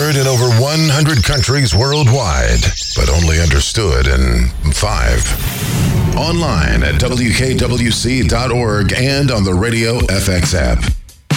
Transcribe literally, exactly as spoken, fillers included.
Heard in over one hundred countries worldwide, but only understood in five. Online at W K W C dot org and on the Radio F X app.